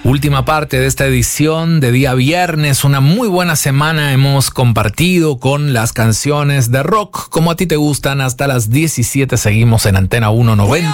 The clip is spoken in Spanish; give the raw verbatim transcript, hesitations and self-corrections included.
Última parte de esta edición de día viernes. Una muy buena semana hemos compartido con las canciones de rock como a ti te gustan. Hasta las diecisiete seguimos en Antena uno noventa.